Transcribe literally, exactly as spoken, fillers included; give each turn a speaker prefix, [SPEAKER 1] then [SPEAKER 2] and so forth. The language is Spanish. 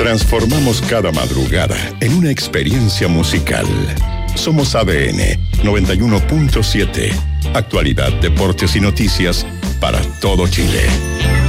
[SPEAKER 1] Transformamos cada madrugada en una experiencia musical. Somos A D N noventa y uno punto siete. Actualidad, deportes y noticias para todo Chile.